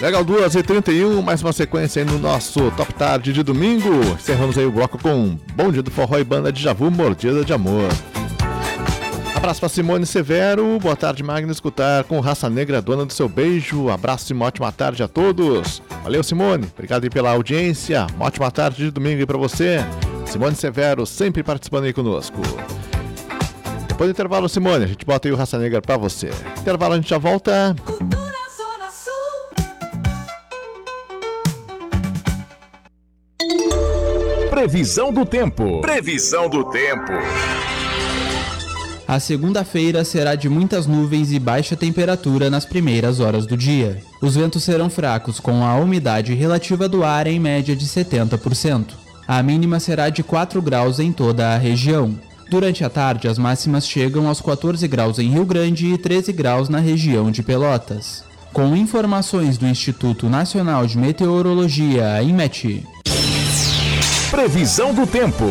Legal, 2h31, mais uma sequência aí no nosso Top Tarde de domingo. Encerramos aí o bloco com Bom Dia do Forró e Banda Djavu, Mordida de Amor. Abraço para Simone Severo, boa tarde, Magno, escutar com Raça Negra, dona do seu beijo. Abraço e uma ótima tarde a todos. Valeu, Simone, obrigado aí pela audiência. Uma ótima tarde de domingo aí para você. Simone Severo, sempre participando aí conosco. Depois do intervalo, Simone, a gente bota aí o Raça Negra para você. Intervalo, a gente já volta. Previsão do tempo. Previsão do tempo. A segunda-feira será de muitas nuvens e baixa temperatura nas primeiras horas do dia. Os ventos serão fracos, com a umidade relativa do ar em média de 70%. A mínima será de 4 graus em toda a região. Durante a tarde, as máximas chegam aos 14 graus em Rio Grande e 13 graus na região de Pelotas. Com informações do Instituto Nacional de Meteorologia, INMET. Previsão do tempo.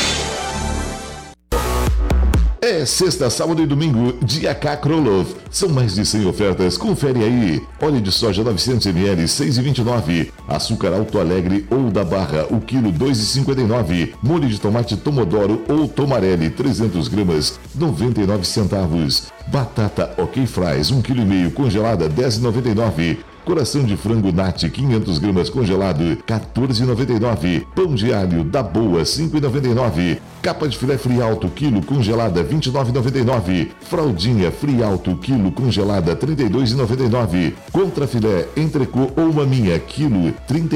É sexta, sábado e domingo, dia K Krolov. São mais de 100 ofertas, confere aí. Óleo de soja 900ml, 6,29. Açúcar Alto Alegre ou da Barra, o quilo 2,59. Molho de tomate Tomodoro ou Tomarelli, 300 gramas, 99 centavos. Batata OK Fries, 1,5 kg congelada, 10,99. Coração de frango Nat, 500 gramas congelado, 14,99. Pão de alho da Boa, 5,99. Capa de filé Frialto, quilo congelada, 29,99. Fraldinha Frialto, quilo congelada, 32,99. Contrafilé entrecô ou maminha, quilo,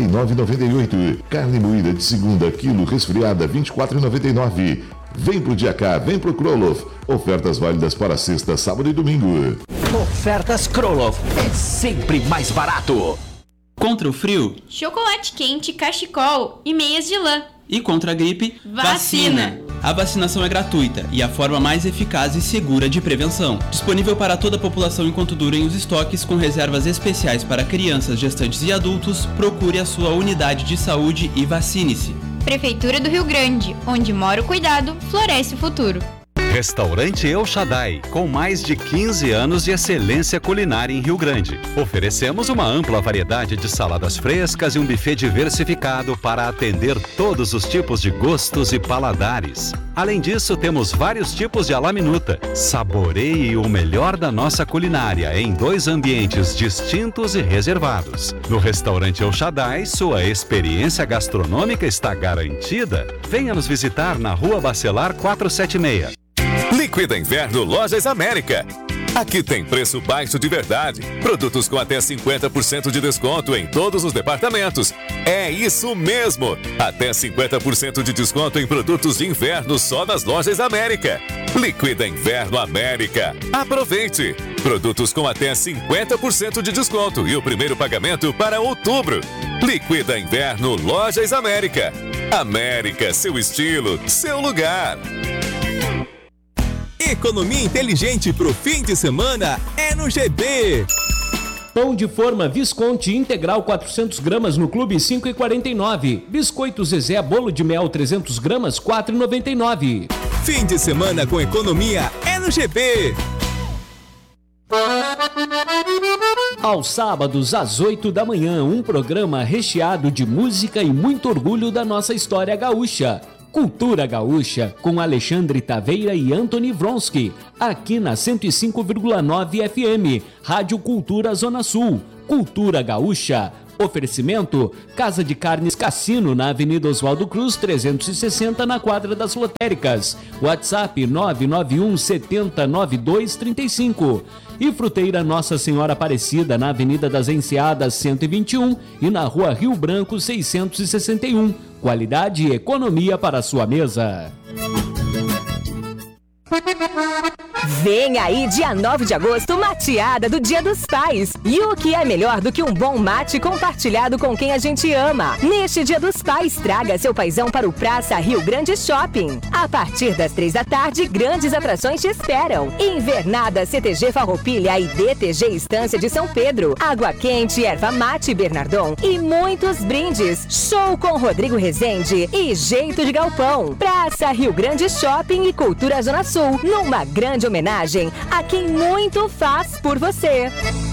39,98. Carne moída de segunda, quilo resfriada, 24,99. Vem pro dia K, vem pro Krolov. Ofertas válidas para sexta, sábado e domingo. Ofertas Krolov é sempre mais barato. Contra o frio, chocolate quente, cachecol e meias de lã. E contra a gripe, vacina. A vacinação é gratuita e a forma mais eficaz e segura de prevenção. Disponível para toda a população enquanto durem os estoques, com reservas especiais para crianças, gestantes e adultos. Procure a sua unidade de saúde e vacine-se. Prefeitura do Rio Grande, onde mora o cuidado, floresce o futuro. Restaurante El Shaddai, com mais de 15 anos de excelência culinária em Rio Grande. Oferecemos uma ampla variedade de saladas frescas e um buffet diversificado para atender todos os tipos de gostos e paladares. Além disso, temos vários tipos de alaminuta. Saboreie o melhor da nossa culinária em 2 ambientes distintos e reservados. No Restaurante El Shaddai, sua experiência gastronômica está garantida. Venha nos visitar na Rua Bacelar 476. Liquida Inverno Lojas América. Aqui tem preço baixo de verdade. Produtos com até 50% de desconto em todos os departamentos. É isso mesmo! Até 50% de desconto em produtos de inverno só nas Lojas América. Liquida Inverno América. Aproveite! Produtos com até 50% de desconto e o primeiro pagamento para outubro. Liquida Inverno Lojas América. América, seu estilo, seu lugar. Economia inteligente pro fim de semana é no GB. Pão de forma Visconti integral 400 gramas no Clube 5,49. Biscoito Zezé bolo de mel 300 gramas 4,99. Fim de semana com economia é no GB. Aos sábados, às 8 da manhã, um programa recheado de música e muito orgulho da nossa história gaúcha. Cultura Gaúcha, com Alexandre Taveira e Anthony Vronsky, aqui na 105,9 FM, Rádio Cultura Zona Sul. Cultura Gaúcha. Oferecimento: Casa de Carnes Cassino, na Avenida Oswaldo Cruz, 360, na Quadra das Lotéricas. WhatsApp 991 70 9235. E Fruteira Nossa Senhora Aparecida, na Avenida das Enseadas, 121 e na Rua Rio Branco, 661. Qualidade e economia para a sua mesa. Vem aí, dia 9 de agosto, mateada do Dia dos Pais. E o que é melhor do que um bom mate compartilhado com quem a gente ama? Neste Dia dos Pais, traga seu paizão para o Praça Rio Grande Shopping. A partir das 3 da tarde, grandes atrações te esperam. Invernada CTG Farroupilha e DTG Estância de São Pedro. Água quente, erva mate Bernardon e muitos brindes. Show com Rodrigo Rezende e Jeito de Galpão. Praça Rio Grande Shopping e Cultura Zona Sul, numa grande homenagem a quem muito faz por você.